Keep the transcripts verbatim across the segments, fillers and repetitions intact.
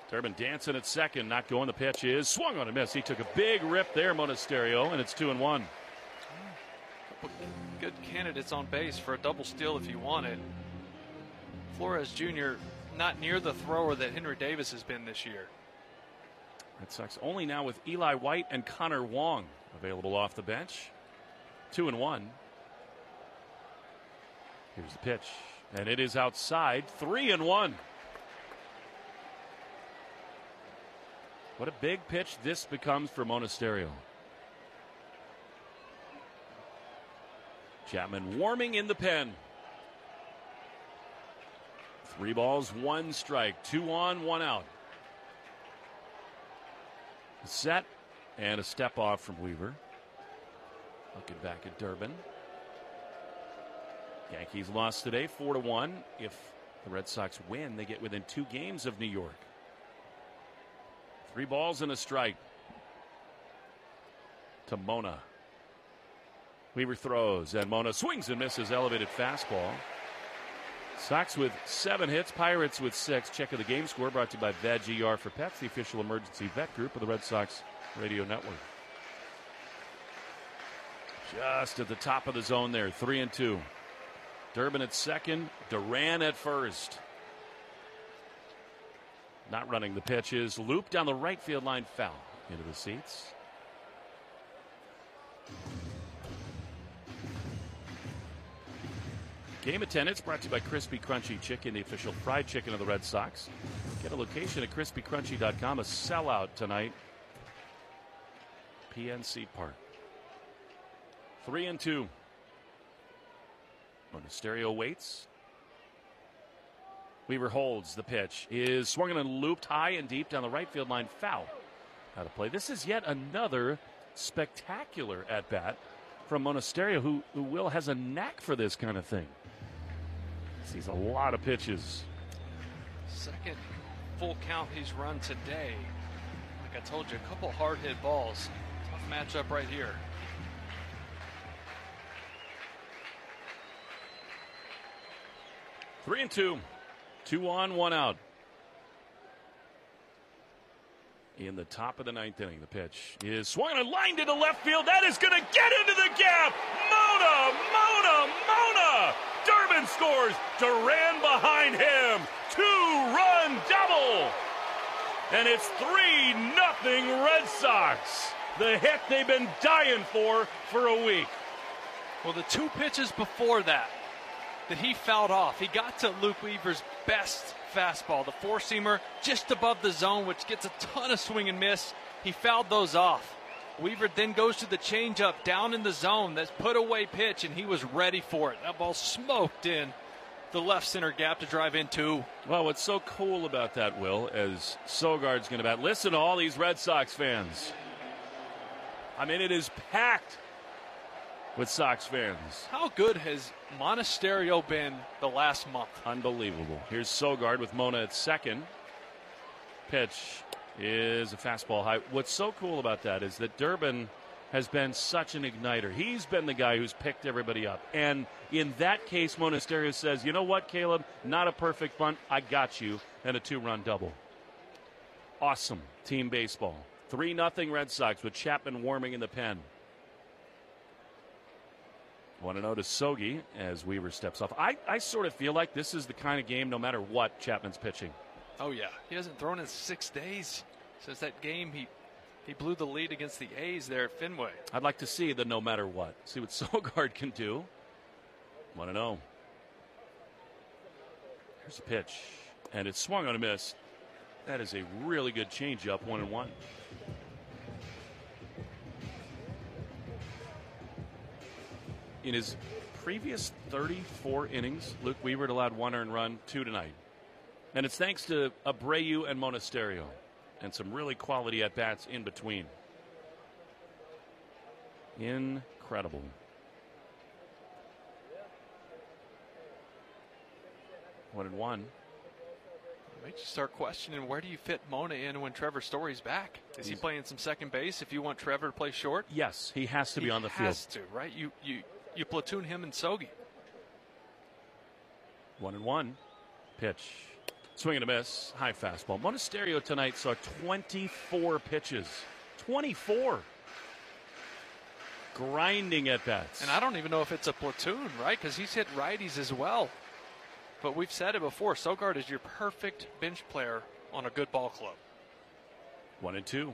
Durbin dancing at second, not going. The pitch is swung on a miss. He took a big rip there, Monasterio, and it's two and one. Good candidates on base for a double steal if you want it. Flores Junior not near the thrower that Henry Davis has been this year. Red Sox only now with Eli White and Connor Wong available off the bench. Two and one. Here's the pitch, and it is outside. Three and one. What a big pitch this becomes for Monasterio. Chapman warming in the pen. Three balls, one strike, two on, one out. Set and a step off from Weaver. Looking back at Durbin. Yankees lost today, four to one. If the Red Sox win, they get within two games of New York. Three balls and a strike to Mona. Weaver throws, and Mona swings and misses. Elevated fastball. Sox with seven hits, Pirates with six. Check of the game score brought to you by Veg E R for Pets, the official emergency vet group of the Red Sox radio network. Just at the top of the zone there, three and two. Durbin at second, Duran at first. Not running the pitch is looped down the right field line, foul into the seats. Game attendance brought to you by Crispy Crunchy Chicken, the official fried chicken of the Red Sox. Get a location at crispy crunchy dot com. A sellout tonight. P N C Park. Three and two. Monasterio waits. Weaver holds the pitch. Is swung and looped high and deep down the right field line. Foul. Out of play. This is yet another spectacular at bat from Monasterio, who, who Will has a knack for this kind of thing. Sees a lot of pitches. Second full count he's run today. Like I told you, a couple hard hit balls. Tough matchup right here. Three and two. Two on, one out. In the top of the ninth inning, the pitch is swung and lined into left field. That is going to get into the gap. Mona, Mona, Mona. Durbin scores. Duran behind him. Two-run double. And it's three nothing Red Sox. The hit they've been dying for for a week. Well, the two pitches before that that he fouled off, he got to Luke Weaver's best fastball, the four-seamer just above the zone, which gets a ton of swing and miss. He fouled those off. Weaver then goes to the changeup down in the zone. That's put away pitch, and he was ready for it. That ball smoked in the left center gap to drive in two. Well, what's so cool about that, Will, as Sogard's going to bat, listen to all these Red Sox fans. I mean, it is packed with Sox fans. How good has Monasterio been the last month? Unbelievable. Here's Sogard with Mona at second. Pitch is a fastball high. What's so cool about that is that Durbin has been such an igniter. He's been the guy who's picked everybody up. And in that case, Monasterio says, you know what, Caleb? Not a perfect bunt. I got you. And a two-run double. Awesome team baseball. three nothing Red Sox with Chapman warming in the pen. one oh to Sogi as Weaver steps off. I, I sort of feel like this is the kind of game, no matter what, Chapman's pitching. Oh, yeah. He hasn't thrown in six days since that game he he blew the lead against the A's there at Fenway. I'd like to see the no matter what. See what Sogard can do. one oh. Here's a pitch. And it's swung on a miss. That is a really good changeup, one and one. In his previous thirty-four innings, Luke Weaver had allowed one earned run, two tonight. And it's thanks to Abreu and Monasterio and some really quality at-bats in between. Incredible. One and one. It makes you start questioning, where do you fit Mona in when Trevor Story's back? Is he playing some second base if you want Trevor to play short? Yes, he has to be he on the field. Has to, right? You you you platoon him and Sogi. One and one. Pitch Swing and a miss. High fastball. Monasterio tonight saw twenty-four pitches. twenty-four. Grinding at bats. And I don't even know if it's a platoon, right? Because he's hit righties as well. But we've said it before. Sogard is your perfect bench player on a good ball club. One and two.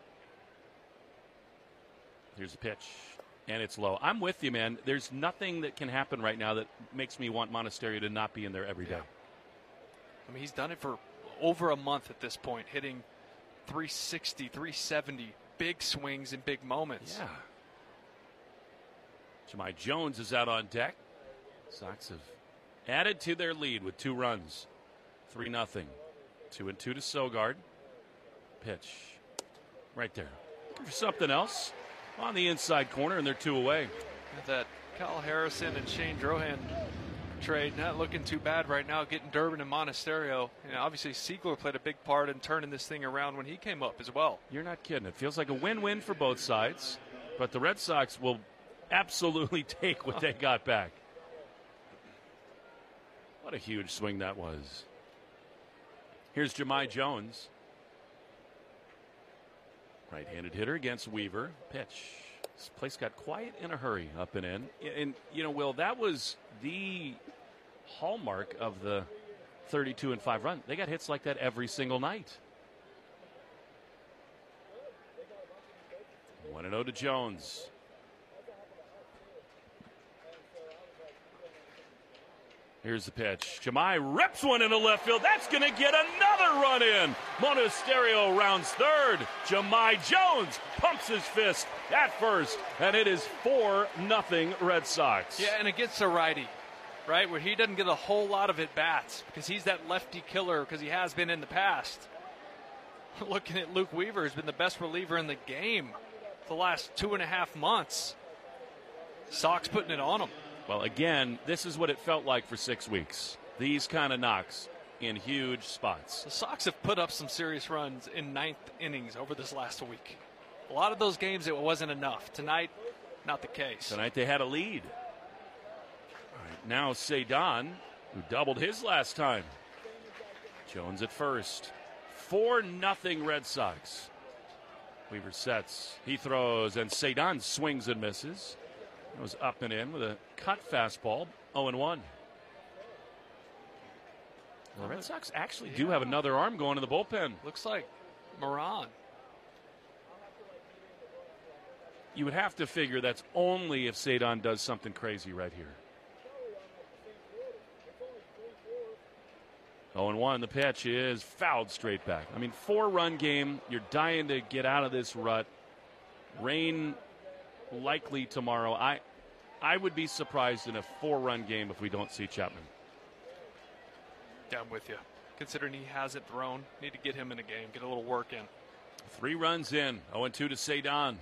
Here's a pitch. And it's low. I'm with you, man. There's nothing that can happen right now that makes me want Monasterio to not be in there every day. Yeah. I mean, he's done it for over a month at this point, hitting three sixty, three seventy, big swings in big moments. Yeah. Jahmai Jones is out on deck. Sox have added to their lead with two runs. Three nothing. Two and two to Sogard. Pitch. Right there. Looking for something else. On the inside corner, and they're two away. That Kyle Harrison and Shane Drohan trade not looking too bad right now, getting Durbin and Monasterio. And obviously, Siegler played a big part in turning this thing around when he came up as well. You're not kidding. It feels like a win-win for both sides, but the Red Sox will absolutely take what they got back. What a huge swing that was. Here's Jahmai Jones. Right-handed hitter against Weaver. Pitch. This place got quiet in a hurry up and in. And, you know, Will, that was the hallmark of the thirty-two and five run. They got hits like that every single night. one and oh to Jones. Here's the pitch. Jahmai rips one into left field. That's going to get another run in. Monasterio rounds third. Jahmai Jones pumps his fist at first, and it is four nothing Red Sox. Yeah, and it gets a righty, right, where he doesn't get a whole lot of at-bats because he's that lefty killer because he has been in the past. Looking at Luke Weaver, who's been the best reliever in the game the last two and a half months. Sox putting it on him. Well, again, this is what it felt like for six weeks. These kind of knocks in huge spots. The Sox have put up some serious runs in ninth innings over this last week. A lot of those games, it wasn't enough. Tonight, not the case. Tonight they had a lead. All right, now Cedon, who doubled his last time. Jones at first. four nothing Red Sox. Weaver sets. He throws, and Cedon swings and misses. Goes up and in with a cut fastball. oh and one. The Red Sox actually yeah. do have another arm going in the bullpen. Looks like Moran. You would have to figure that's only if Cedon does something crazy right here. oh and one. The pitch is fouled straight back. I mean, four-run game. You're dying to get out of this rut. Rain likely tomorrow. I I would be surprised in a four-run game if we don't see Chapman. Yeah, I'm with you. Considering he hasn't thrown, need to get him in a game, get a little work in. Three runs in. oh and two to Cedon.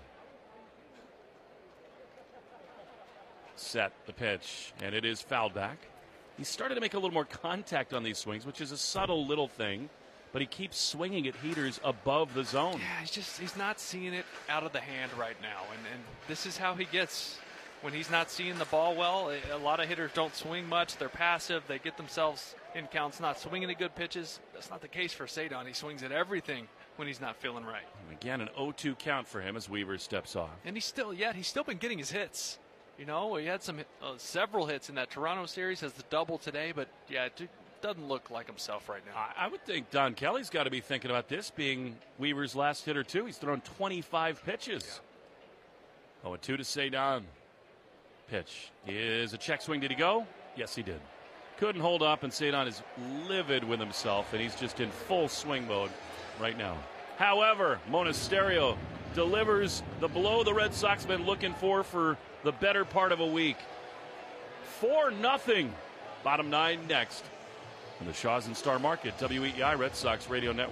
Set the pitch, and it is fouled back. He started to make a little more contact on these swings, which is a subtle little thing, but he keeps swinging at heaters above the zone. Yeah, he's just he's not seeing it out of the hand right now, and, and this is how he gets when he's not seeing the ball well. A lot of hitters don't swing much. They're passive. They get themselves in counts, not swinging at good pitches. That's not the case for Cedon. He swings at everything when he's not feeling right. And again, an oh two count for him as Weaver steps off. And he's still, yet he's still been getting his hits. You know, he had some uh, several hits in that Toronto series, has the double today, but yeah, it doesn't look like himself right now. I, I would think Don Kelly's got to be thinking about this being Weaver's last hitter, too. He's thrown twenty-five pitches. Yeah. oh and two to Cedon. Pitch is a check swing. Did he go? Yes, he did. Couldn't hold up, and Cedon is livid with himself, and he's just in full swing mode right now. However, Monasterio delivers the blow the Red Sox have been looking for for the better part of a week. four nothing. Bottom nine next. On the Shaw's and Star Market, W E E I Red Sox Radio Network.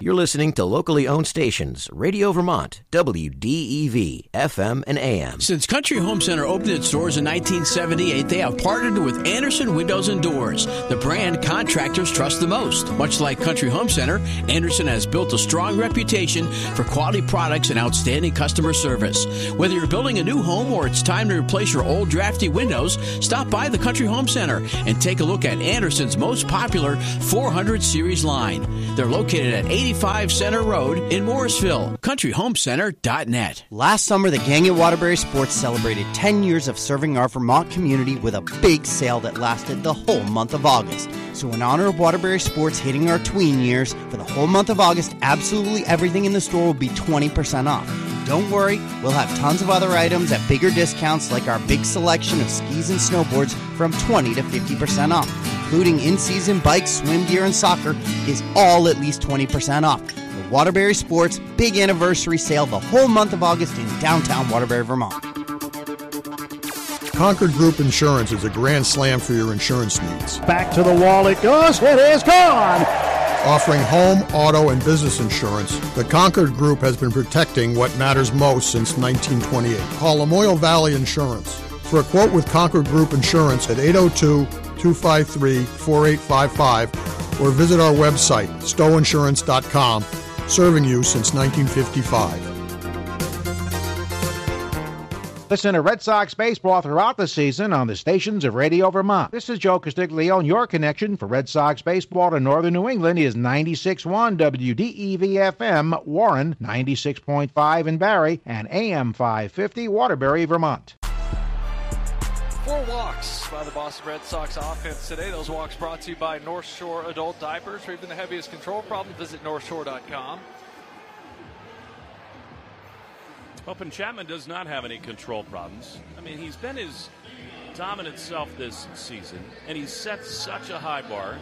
You're listening to locally owned stations, Radio Vermont, W D E V, F M and A M. Since Country Home Center opened its doors in nineteen seventy-eight, they have partnered with Anderson Windows and Doors, the brand contractors trust the most. Much like Country Home Center, Anderson has built a strong reputation for quality products and outstanding customer service. Whether you're building a new home or it's time to replace your old drafty windows, stop by the Country Home Center and take a look at Anderson's most popular four hundred series line. They're located at eighty-five Center Road in Morrisville. country home center dot net. Last summer, the gang at Waterbury Sports celebrated ten years of serving our Vermont community with a big sale that lasted the whole month of August. So in honor of Waterbury Sports hitting our tween years, for the whole month of August, absolutely everything in the store will be twenty percent off. Don't worry, we'll have tons of other items at bigger discounts like our big selection of skis and snowboards from twenty to fifty percent off, including in-season bikes, swim gear, and soccer is all at least twenty percent off. The Waterbury Sports Big Anniversary Sale the whole month of August in downtown Waterbury, Vermont. Concord Group Insurance is a grand slam for your insurance needs. Back to the wall it goes. It is gone. Offering home, auto, and business insurance, the Concord Group has been protecting what matters most since nineteen twenty-eight. Call Lamoille Valley Insurance for a quote with Concord Group Insurance at eight oh two, two five three, four eight five five or visit our website, stowe insurance dot com, serving you since nineteen fifty-five. Listen to Red Sox baseball throughout the season on the stations of Radio Vermont. This is Joe Castiglione. Your connection for Red Sox baseball to northern New England is ninety-six point one W D E V F M Warren, ninety-six point five in Barrie, and A M five fifty Waterbury, Vermont. Four walks by the Boston Red Sox offense today. Those walks brought to you by North Shore Adult Diapers. For even the heaviest control problem, visit north shore dot com. Open Chapman does not have any control problems. I mean, he's been his dominant self this season, and he's set such a high bar.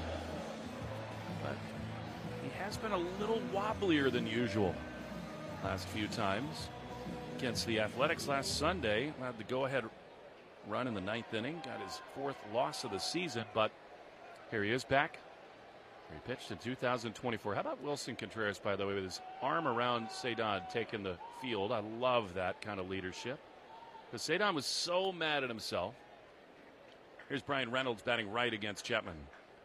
But he has been a little wobblier than usual last few times. Against the Athletics last Sunday, had the go-ahead run in the ninth inning, got his fourth loss of the season, but here he is back. He pitched in two thousand twenty-four. How about Wilson Contreras, by the way, with his arm around Cedon taking the field? I love that kind of leadership. Because Cedon was so mad at himself. Here's Brian Reynolds batting right against Chapman.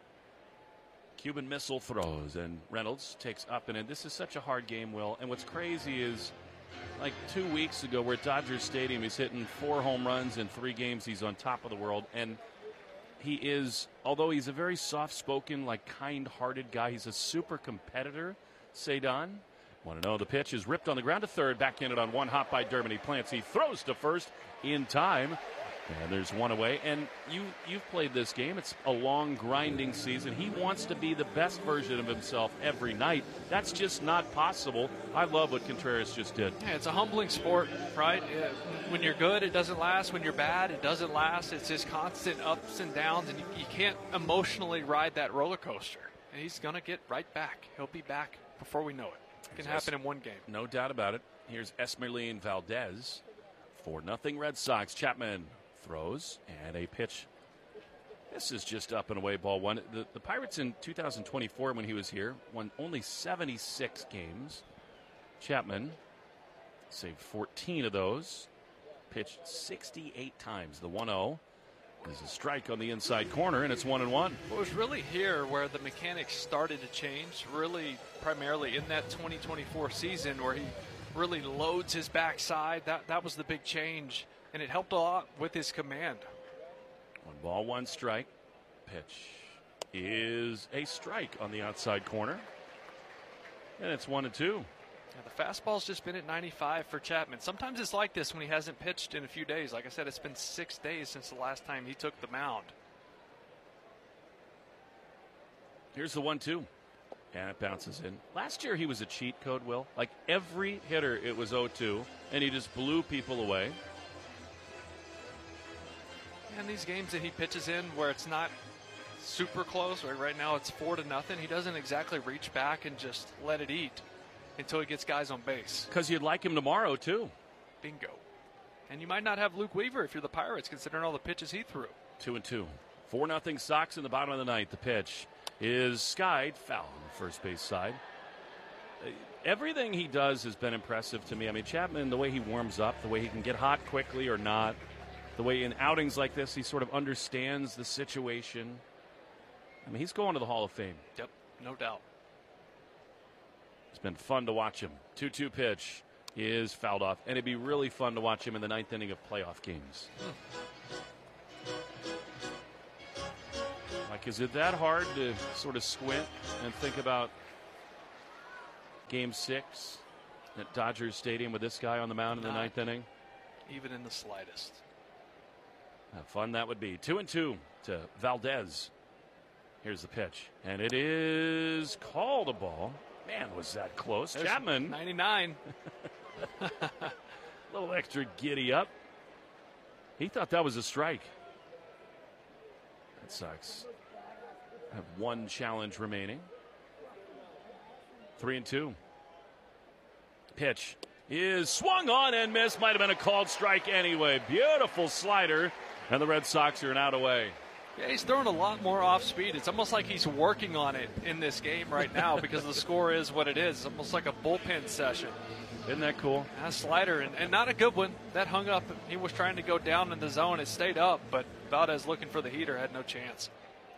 Cuban missile throws, and Reynolds takes up and in. This is such a hard game, Will. And what's crazy is, like two weeks ago, we're at Dodger Stadium. He's hitting four home runs in three games. He's on top of the world. And he is, although he's a very soft-spoken, like kind-hearted guy, he's a super competitor. Cedon, want to know the pitch is ripped on the ground to third, back in it on one hop by Durbin. He plants, he throws to first in time, and there's one away. And you, you've played this game. It's a long, grinding season. He wants to be the best version of himself every night. That's just not possible. I love what Contreras just did. Yeah, it's a humbling sport, right? When you're good, it doesn't last. When you're bad, it doesn't last. It's just constant ups and downs, and you, you can't emotionally ride that roller coaster. And he's going to get right back. He'll be back before we know it. It can happen in one game. No doubt about it. Here's Esmeralyn Valdez. four nothing Red Sox. Chapman throws, and a pitch. This is just up and away, ball one. The, the Pirates in two thousand twenty-four, when he was here, won only seventy-six games. Chapman saved fourteen of those. Pitched sixty-eight times. The one oh is a strike on the inside corner, and it's one and one. Well, it was really here where the mechanics started to change, really primarily in that twenty twenty-four season where he really loads his backside. That, that was the big change, and it helped a lot with his command. One ball, one strike. Pitch is a strike on the outside corner, and it's one and two. Yeah, the fastball's just been at ninety-five for Chapman. Sometimes it's like this when he hasn't pitched in a few days. Like I said, it's been six days since the last time he took the mound. Here's the one two. And it bounces in. Last year he was a cheat code, Will. Like every hitter it was oh two, and he just blew people away. And these games that he pitches in where it's not super close, right, right now it's four to nothing, he doesn't exactly reach back and just let it eat until he gets guys on base. Because you'd like him tomorrow, too. Bingo. And you might not have Luke Weaver if you're the Pirates, considering all the pitches he threw. Two and two. Four nothing Sox in the bottom of the ninth. The pitch is skied, foul on the first base side. everything he does has been impressive to me. I mean, Chapman, the way he warms up, the way he can get hot quickly or not, the way in outings like this he sort of understands the situation. I mean, he's going to the Hall of Fame. Yep, no doubt. It's been fun to watch him. two two pitch is fouled off, and it'd be really fun to watch him in the ninth inning of playoff games. Like, is it that hard to sort of squint and think about Game six at Dodgers Stadium with this guy on the mound in the Not ninth inning? Even in the slightest. How fun that would be. Two and two to Valdez. Here's the pitch, and it is called a ball. Man, was that close. There's Chapman. ninety-nine. A little extra giddy up. He thought that was a strike. That sucks. Have one challenge remaining. Three and two. Pitch is swung on and missed. Might have been a called strike anyway. Beautiful slider, and the Red Sox are an out away. Yeah, he's throwing a lot more off speed. It's almost like he's working on it in this game right now because the score is what it is. It's almost like a bullpen session. Isn't that cool? A slider, and, and not a good one. That hung up. He was trying to go down in the zone. It stayed up, but Valdez looking for the heater had no chance.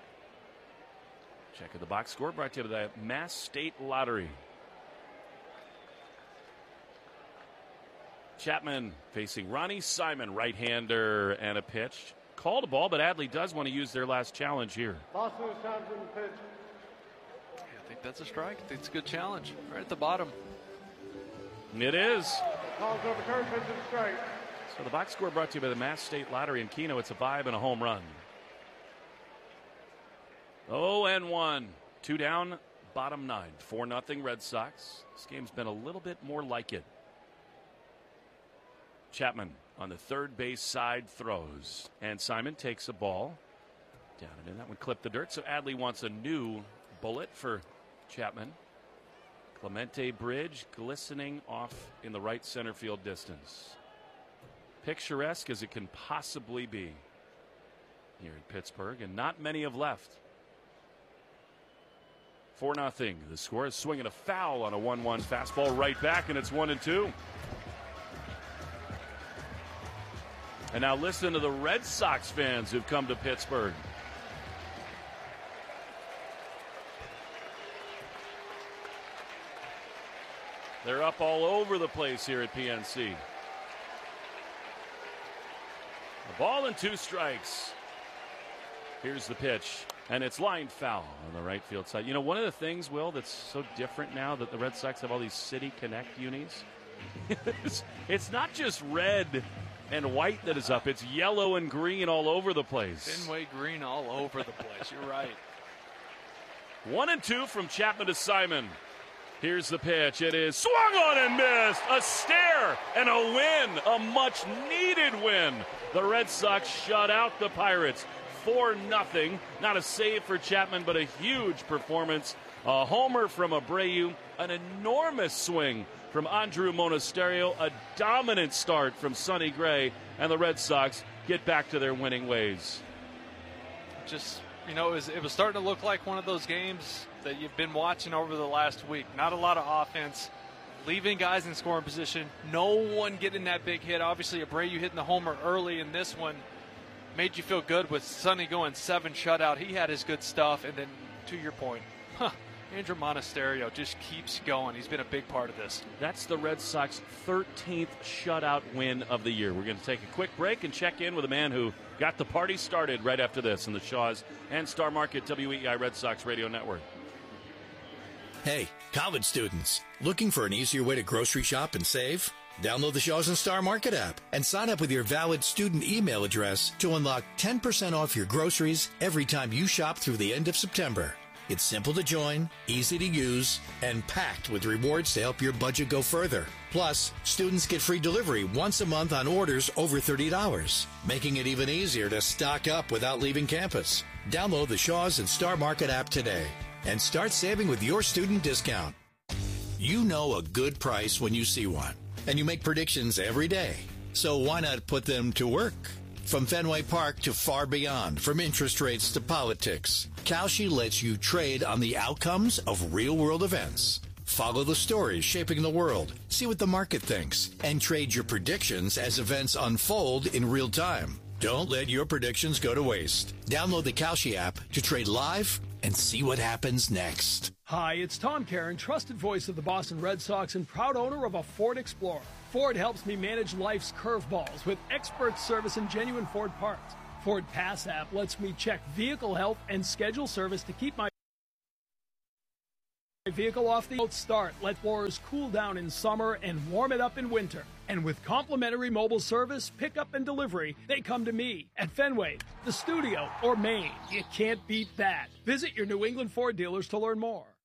Check of the box score brought to you by the Mass State Lottery. Chapman facing Ronnie Simon, right-hander, and a pitch. Called a ball, but Adley does want to use their last challenge here. Boston Wisconsin pitch. Yeah, I think that's a strike. I think it's a good challenge. Right at the bottom. It is. Calls overturned, pitch and strike. So the box score brought to you by the Mass State Lottery in Keno. It's a vibe and a home run. Oh and one. Two down, bottom nine. four nothing Red Sox. This game's been a little bit more like it. Chapman on the third base side throws. And Simon takes a ball. Down and in. That one clipped the dirt. So Adley wants a new bullet for Chapman. Clemente Bridge glistening off in the right center field distance. Picturesque as it can possibly be here in Pittsburgh, and not many have left. four nothing. The score is swinging a foul on a one one fastball right back, and it's one and two. And now listen to the Red Sox fans who've come to Pittsburgh. They're up all over the place here at P N C. A ball and two strikes. Here's the pitch, and it's lined foul on the right field side. You know, one of the things, Will, that's so different now that the Red Sox have all these City Connect unis, it's, it's not just red and white that is up. It's yellow and green all over the place. Fenway green all over the place. You're right. One and two from Chapman to Simon. Here's the pitch. It is swung on and missed. A stare and a win. A much-needed win. The Red Sox shut out the Pirates. four nothing. Not a save for Chapman, but a huge performance. A homer from Abreu. An enormous swing from Andrew Monasterio. A dominant start from Sonny Gray. And the Red Sox get back to their winning ways. Just, you know, it was, it was starting to look like one of those games that you've been watching over the last week. Not a lot of offense, leaving guys in scoring position, no one getting that big hit. Obviously, Abreu hitting the homer early in this one made you feel good with Sonny going seven shutout. He had his good stuff, and then to your point, huh, Andrew Monasterio just keeps going. He's been a big part of this. That's the Red Sox thirteenth shutout win of the year. We're going to take a quick break and check in with a man who got the party started right after this in the Shaws and Star Market W E I Red Sox Radio Network. Hey, college students, looking for an easier way to grocery shop and save? Download the Shaws and Star Market app and sign up with your valid student email address to unlock ten percent off your groceries every time you shop through the end of September. It's simple to join, easy to use, and packed with rewards to help your budget go further. Plus, students get free delivery once a month on orders over thirty dollars, making it even easier to stock up without leaving campus. Download the Shaws and Star Market app today and start saving with your student discount. You know a good price when you see one, and you make predictions every day. So why not put them to work? From Fenway Park to far beyond, from interest rates to politics, Kalshi lets you trade on the outcomes of real-world events. Follow the stories shaping the world, see what the market thinks, and trade your predictions as events unfold in real time. Don't let your predictions go to waste. Download the Kalshi app to trade live and see what happens next. Hi, it's Tom Caron, trusted voice of the Boston Red Sox and proud owner of a Ford Explorer. Ford helps me manage life's curveballs with expert service and genuine Ford parts. Ford Pass app lets me check vehicle health and schedule service to keep my vehicle off the start. Let Explorers cool down in summer and warm it up in winter. And with complimentary mobile service, pickup and delivery, they come to me at Fenway, the studio, or Maine. You can't beat that. Visit your New England Ford dealers to learn more.